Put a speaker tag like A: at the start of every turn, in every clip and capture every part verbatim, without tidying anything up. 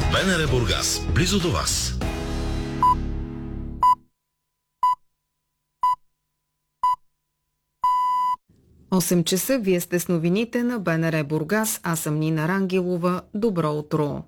A: БНР Бургас, близо до вас.
B: осем часа, вие сте с новините на БНР Бургас. Аз съм Нина Рангелова. Добро утро!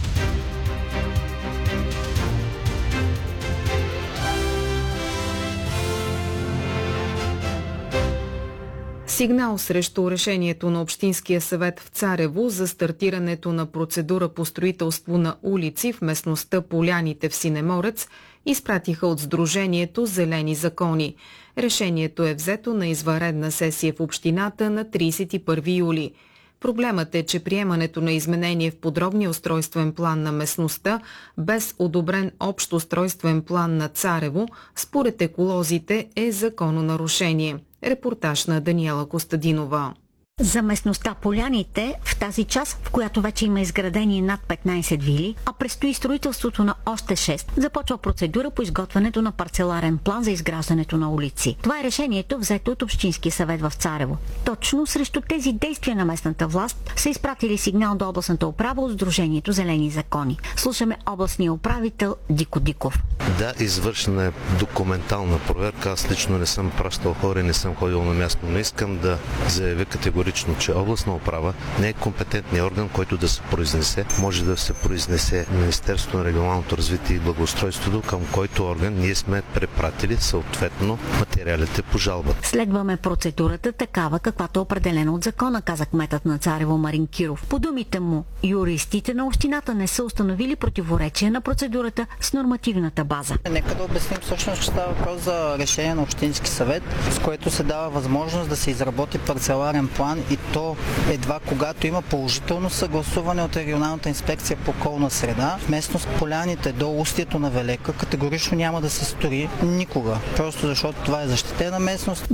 B: Сигнал срещу решението на Общинския съвет в Царево за стартирането на процедура по строителство на улици в местността Поляните в Синеморец изпратиха от Сдружението Зелени закони. Решението е взето на извънредна сесия в общината на тридесет и първи юли. Проблемът е, че приемането на изменение в подробния устройствен план на местността без одобрен общ устройствен план на Царево, според еколозите, е закононарушение. Репортаж на Даниела Костадинова.
C: За местността Поляните, в тази част, в която вече има изградени над петнайсет вили, а предстои строителството на още шест, започва процедура по изготвянето на парцеларен план за изграждането на улици. Това е решението, взето от Общинския съвет в Царево. Точно срещу тези действия на местната власт са изпратили сигнал до областната управа от Сдружението Зелени закони. Слушаме областния управител Дико Диков.
D: Да, извършена е документална проверка. Аз лично не съм пращал хора и не съм ходил на място, но искам да заявя категорично, че областна управа не е компетентният орган, който да се произнесе. Може да се произнесе Министерството на регионалното развитие и благоустройството, към който орган ние сме препратили съответно материалите по жалбата.
C: Следваме процедурата такава, каквато е определена от закона, каза кметът на Царево Марин Киров. По думите му, юристите на общината не са установили противоречие на процедурата с нормативната база.
E: Нека да обясним всъщност, че става въпрос за решение на Общински съвет, с което се дава възможност да се изработи парцеларен план, и то едва когато има положително съгласуване от регионалната инспекция по околна среда. В местност Поляните до устието на Велека категорично няма да се строи никога, просто защото това е защитена местност.